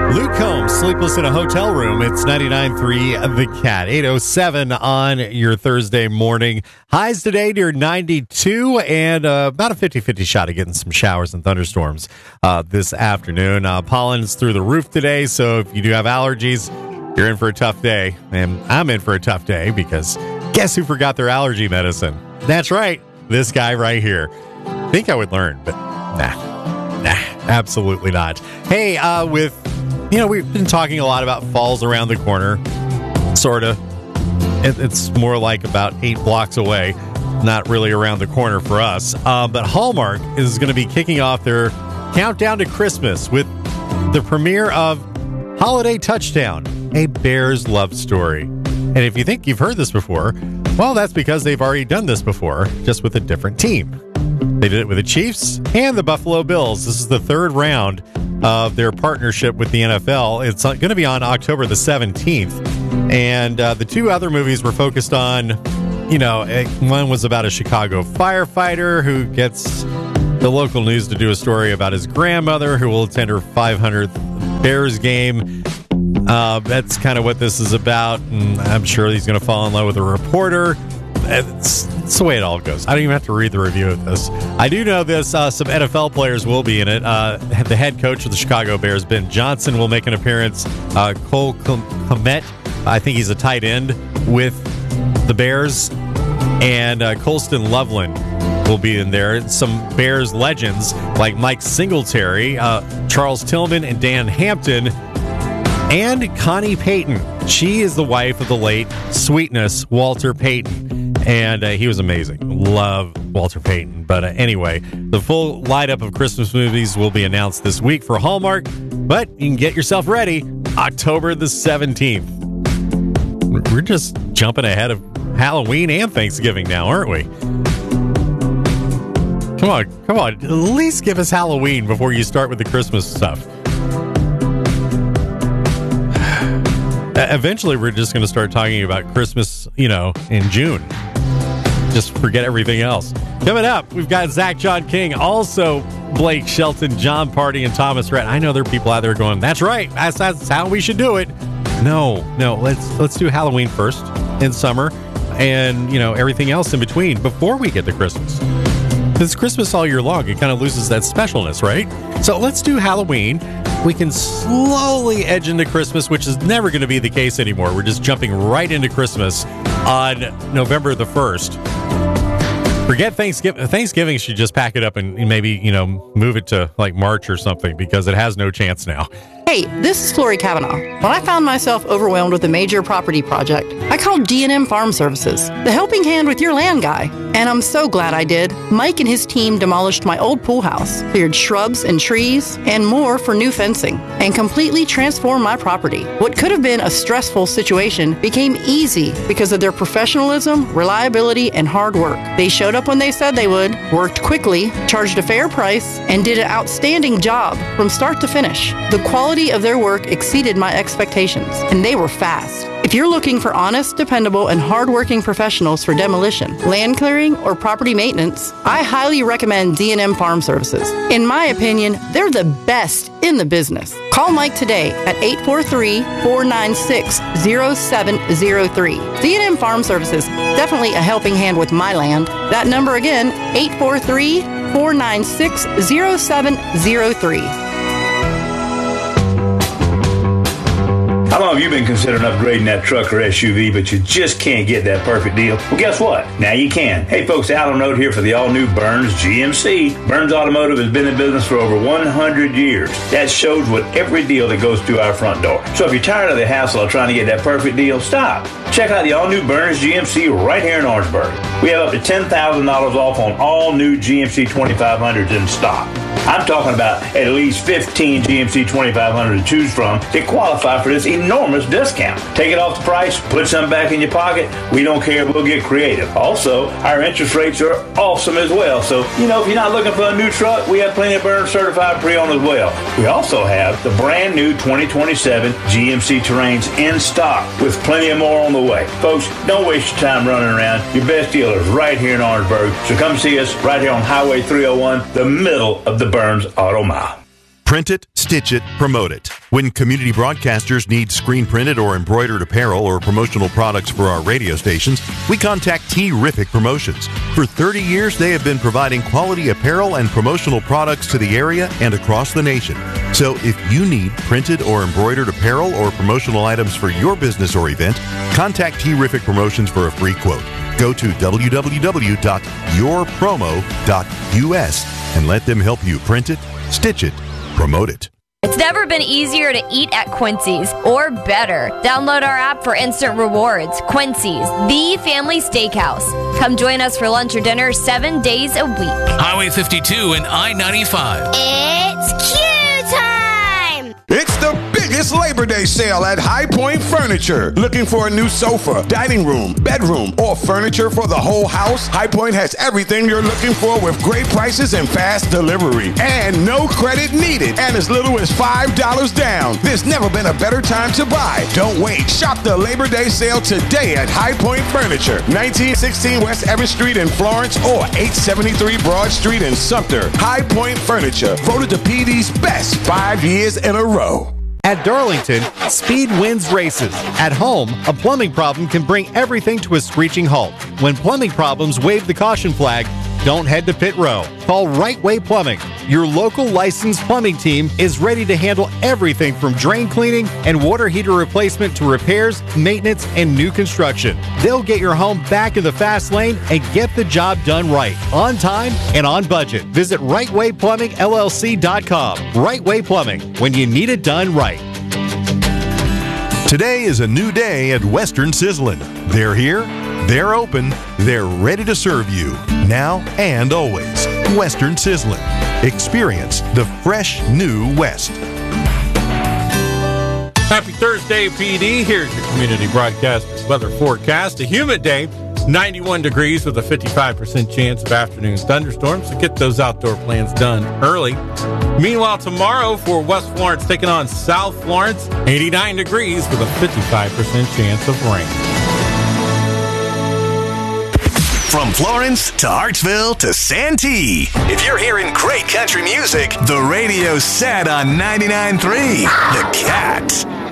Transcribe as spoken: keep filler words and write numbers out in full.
Luke Combs, Sleepless in a Hotel Room. It's ninety-nine point three The Cat. eight oh seven on your Thursday morning. Highs today near ninety-two and uh, about a fifty-fifty shot of getting some showers and thunderstorms uh, this afternoon. Uh, pollen's through the roof today, so if you do have allergies, you're in for a tough day. And I'm in for a tough day because guess who forgot their allergy medicine? That's right, this guy right here. I think I would learn, but nah, nah, absolutely not. Hey, uh, with... You know, we've been talking a lot about falls around the corner, sort of. It, it's more like about eight blocks away, not really around the corner for us. Uh, but Hallmark is going to be kicking off their countdown to Christmas with the premiere of Holiday Touchdown, a Bears love story. And if you think you've heard this before, well, that's because they've already done this before, just with a different team. They did it with the Chiefs and the Buffalo Bills. This is the third round of their partnership with the N F L. It's going to be on October the seventeenth. And uh, the two other movies were focused on, you know, one was about a Chicago firefighter who gets the local news to do a story about his grandmother who will attend her five hundredth Bears game. Uh, that's kind of what this is about. And I'm sure he's going to fall in love with a reporter. It's, it's the way it all goes. I don't even have to read the review of this. I do know this. Uh, some N F L players will be in it. Uh, the head coach of the Chicago Bears, Ben Johnson, will make an appearance. Uh, Cole Kmet, I think he's a tight end with the Bears. And uh, Colston Loveland will be in there. Some Bears legends like Mike Singletary, uh, Charles Tillman, and Dan Hampton. And Connie Payton. She is the wife of the late Sweetness, Walter Payton. And uh, he was amazing. Love Walter Payton. But uh, anyway, the full lineup of Christmas movies will be announced this week for Hallmark. But you can get yourself ready. October the seventeenth. We're just jumping ahead of Halloween and Thanksgiving now, aren't we? Come on, come on. At least give us Halloween before you start with the Christmas stuff. Eventually, we're just going to start talking about Christmas, you know, in June. Just forget everything else. Coming up, we've got Zach John King, also Blake Shelton, John Party, and Thomas Rhett. I know there are people out there going, that's right, that's, that's how we should do it. No, no, let's let's do Halloween first in summer and, you know, everything else in between before we get to Christmas. It's Christmas all year long. It kind of loses that specialness, right? So let's do Halloween. We can slowly edge into Christmas, which is never going to be the case anymore. We're just jumping right into Christmas on November the first. Forget Thanksgiving. Thanksgiving should just pack it up and maybe, you know, move it to like March or something because it has no chance now. Hey, this is Lori Kavanaugh. When I found myself overwhelmed with a major property project, I called D and M Farm Services, the helping hand with your land guy. And I'm so glad I did. Mike and his team demolished my old pool house, cleared shrubs and trees, and more for new fencing, and completely transformed my property. What could have been a stressful situation became easy because of their professionalism, reliability, and hard work. They showed up when they said they would, worked quickly, charged a fair price, and did an outstanding job from start to finish. The quality of their work exceeded my expectations, and they were fast. If you're looking for honest, dependable, and hardworking professionals for demolition, land clearing, or property maintenance, I highly recommend D and M Farm Services. In my opinion, they're the best in the business. Call Mike today at eight four three, four nine six, zero seven zero three. D and M Farm Services, definitely a helping hand with my land. That number again, eight four three, four nine six, zero seven zero three. How long have you been considering upgrading that truck or S U V, but you just can't get that perfect deal? Well, guess what? Now you can. Hey, folks, Alan Note here for the all-new Burns G M C. Burns Automotive has been in business for over one hundred years. That shows with every deal that goes through our front door. So if you're tired of the hassle of trying to get that perfect deal, stop. Check out the all-new Burns G M C right here in Orangeburg. We have up to ten thousand dollars off on all new G M C twenty-five hundreds in stock. I'm talking about at least fifteen G M C twenty-five hundred to choose from that qualify for this enormous discount. Take it off the price, put some back in your pocket. We don't care. We'll get creative. Also, our interest rates are awesome as well. So, you know, if you're not looking for a new truck, we have plenty of Burns certified pre-owned as well. We also have the brand new twenty twenty-seven G M C Terrains in stock with plenty of more on the way. Folks, don't waste your time running around. Your best dealer is right here in Orangeburg. So come see us right here on Highway three oh one, the middle of the Burns Auto Mile. Print it, stitch it, promote it. When community broadcasters need screen-printed or embroidered apparel or promotional products for our radio stations, we contact T-Rific Promotions. For thirty years, they have been providing quality apparel and promotional products to the area and across the nation. So if you need printed or embroidered apparel or promotional items for your business or event, contact T-Rific Promotions for a free quote. Go to w w w dot your promo dot u s and let them help you print it, stitch it, promote it. It's never been easier to eat at Quincy's, or better. Download our app for instant rewards. Quincy's, the family steakhouse. Come join us for lunch or dinner seven days a week. Highway fifty-two and I ninety-five. It's Q time! It's the biggest Labor Day sale at High Point Furniture. Looking for a new sofa, dining room, bedroom, or furniture for the whole house? High Point has everything you're looking for with great prices and fast delivery. And no credit needed, and as little as five dollars down. There's never been a better time to buy. Don't wait. Shop the Labor Day sale today at High Point Furniture, nineteen sixteen West Evans Street in Florence or eight seventy-three Broad Street in Sumter. High Point Furniture, voted the P D's best five years in a row. At Darlington, speed wins races. At home, a plumbing problem can bring everything to a screeching halt. When plumbing problems wave the caution flag, don't head to pit row. Call Right Way Plumbing. Your local licensed plumbing team is ready to handle everything from drain cleaning and water heater replacement to repairs, maintenance, and new construction. They'll get your home back in the fast lane and get the job done right, on time and on budget. Visit right way plumbing l l c dot com. Right Way Plumbing, when you need it done right. Today is a new day at Western Sizzlin'. They're here, they're open, they're ready to serve you, now and always. Western Sizzlin'. Experience the fresh new West. Happy Thursday, P D. Here's your community broadcast weather forecast. A humid day, ninety-one degrees with a fifty-five percent chance of afternoon thunderstorms. So get those outdoor plans done early. Meanwhile, tomorrow for West Florence taking on South Florence, eighty-nine degrees with a fifty-five percent chance of rain. From Florence to Hartsville to Santee. If you're hearing great country music, the radio's set on ninety-nine point three. The Cat.